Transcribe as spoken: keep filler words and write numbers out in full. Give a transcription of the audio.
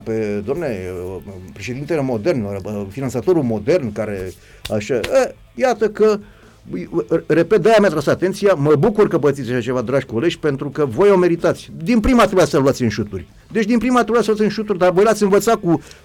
pe, domne, președintele modern, finanțatorul modern, care așa, e, iată că, repet, de-aia mi-a tras atenția, mă bucur că pățiți așa ceva, dragi colegi, pentru că voi o meritați. Din prima trebuia să-l luați în șuturi. Deci din prima trebuia să-l luați în șuturi, dar voi l-ați învățat cu,